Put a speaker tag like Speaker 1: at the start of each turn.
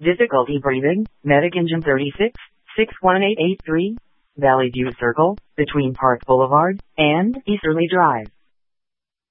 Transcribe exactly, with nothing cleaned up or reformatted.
Speaker 1: Difficulty breathing, Medic Engine thirty-six, six one eight eight three, Valley View Circle, between Park Boulevard and Easterly Drive.